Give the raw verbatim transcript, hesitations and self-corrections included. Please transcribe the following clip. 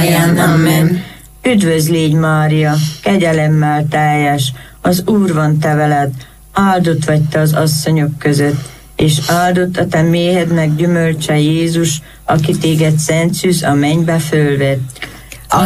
Pályán. Amen. Üdvözl légy, Mária, kegyelemmel teljes, az Úr van te veled, áldott vagy te az asszonyok között, és áldott a te méhednek gyümölcse Jézus, aki téged szent szűz a mennybe fölvett.